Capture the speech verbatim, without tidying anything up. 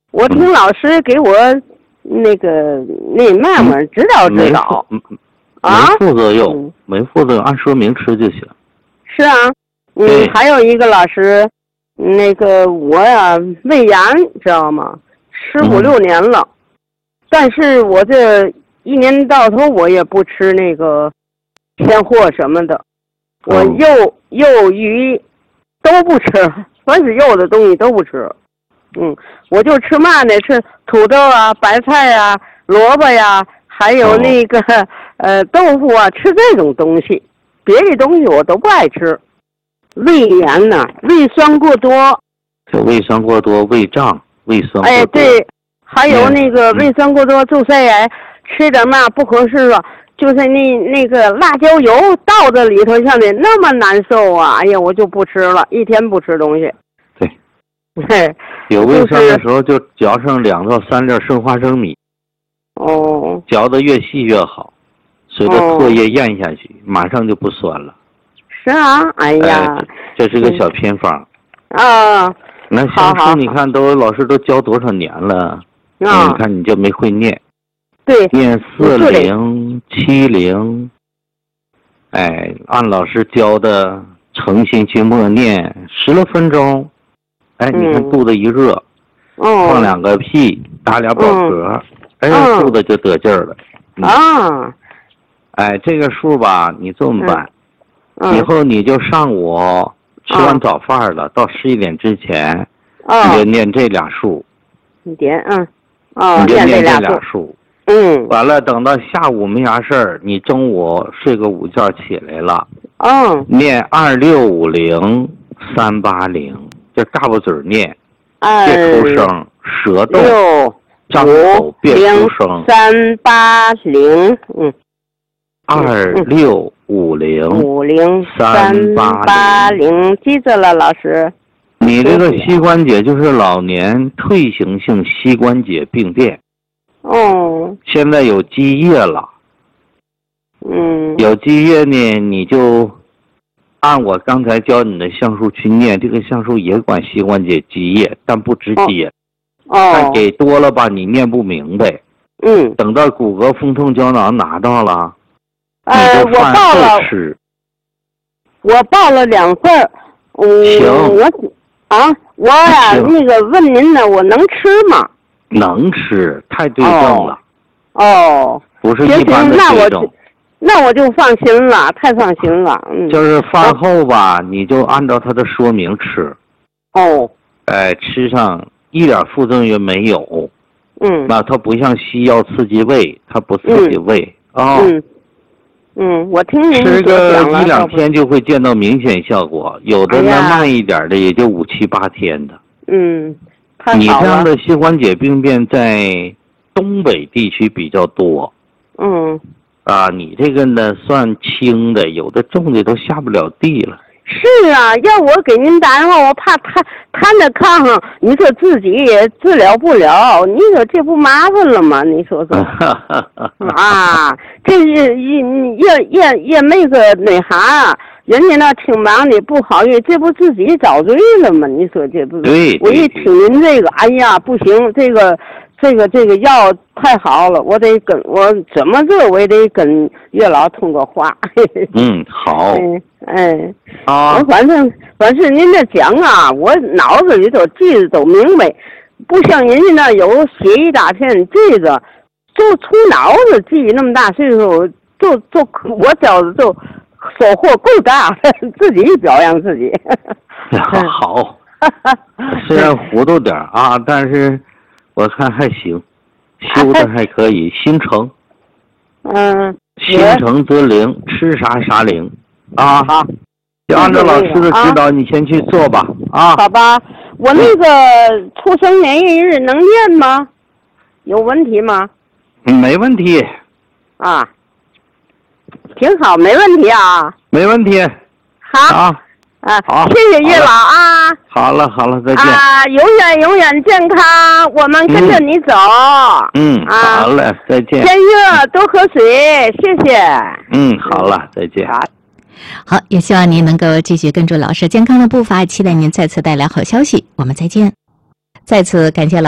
我听老师给我那个那慢慢指导指导。 没啊？ 没副作用，没副作用，按说明吃就行。 是啊，嗯，还有一个老师，那个我呀胃炎，知道吗？吃五六年了，嗯、但是我这一年到头我也不吃那个鲜货什么的，我肉、肉鱼都不吃，凡是肉的东西都不吃。嗯，我就吃嘛呢？吃土豆啊、白菜啊、萝卜呀，还有那个、哦、呃豆腐啊，吃这种东西，别的东西我都不爱吃。胃炎呐、啊，胃酸过多。 这胃酸过多，胃胀，胃酸过多。 哎，对，还有那个胃酸过多，就是哎，吃点嘛不合适了，就是那那个辣椒油倒在里头，像的那么难受啊！哎呀，我就不吃了，一天不吃东西。 对，有胃酸的时候就嚼上两到三粒生花生米。 哦。 嚼得越细越好，随着唾液咽下去，哦、马上就不酸了。 是啊，哎呀， 哎、这, 这是个小偏方。 啊、嗯。 那像书你看都老师都教多少年了？啊、嗯。你看你就没会念。 对。 念四零七零。哎，按老师教的诚心去默念十来分钟。哎，你看肚子一热， 嗯、 放两个屁，打俩饱嗝，嗯、哎，肚子就得劲儿了。 啊、 嗯，哎，这个数吧，你这么办， 嗯、 以后你就上午吃完早饭了，嗯、到十一点之前， 嗯、 你就念这俩数。 你点，嗯，哦， 你就念这俩数。 嗯。 完了，等到下午没啥事儿，你中午睡个午觉起来了， 嗯， 念二六五零三八零。就大不嘴念，别出声，舌动，张口别出声。 三八零，嗯， 二六五零五零三八零，记着了，老师。 你这个膝关节就是老年退行性膝关节病变。 哦。 现在有积液了。 嗯。 有积液呢，你就。按我刚才教你的橡树去念，这个橡树也管膝关节积液，但不直接。 哦。 但给多了吧，你念不明白。 嗯。 等到骨骼风痛胶囊拿到了， 呃，我报了。 吃。 我报了两份。嗯。 行。 我啊，我呀，那个问您呢，我能吃吗？ 能吃，太对症了。 哦。哦不是一般的对症。 那我就放心了，太放心了。嗯， 就是饭后吧，你就按照他的说明吃。 哦。 哎，吃上一点副作用没有。 嗯。 那它不像西药刺激胃，它不刺激胃啊。 嗯。哦、嗯，我听您吃个一两天就会见到明显效果，有的呢、哎、慢一点的也就五七八天的。 嗯。太好了。 你这样的膝关节病变在东北地区比较多。 嗯。 啊，你这个呢算轻的，有的重的都下不了地了。 是啊，要我给您打电话，我怕瘫瘫在炕上，你说自己也治疗不了，你说这不麻烦了吗？你说说。啊，这也也也也也没个那啥，人家那挺忙的不好意思，这不自己找罪了吗？你说这不？ 对。 我一听您这个，哎呀，不行，这个。这个这个药太好了，我得跟我怎么着我也得跟月老通个话。 嗯，好。 哎哎， 啊， 我反正反正您这讲啊，我脑子里头记得都明白，不像人家那有写一大片，这个就出脑子记那么大岁数，就就我觉得就收获够大，自己表扬自己。 好，虽然糊涂点啊，但是。我看还行，修的还可以，心诚。 嗯。 心诚则灵，吃啥啥灵。啊。 好。 就按照老师的指导，你先去做吧。啊。 好吧，我那个出生年月日能念吗？有问题吗？ 没问题。 啊。挺好，没问题啊。 没问题。 好。 啊。 啊， 好， 谢谢月老啊！ 好了好了，再见啊！永远永远健康，我们跟着你走。 嗯， 啊、 好嘞，再见。 天热，多喝水，谢谢。 嗯，好了，再见。 好， 好，也希望您能够继续跟着老师健康的步伐，期待您再次带来好消息。我们再见，再次感谢老。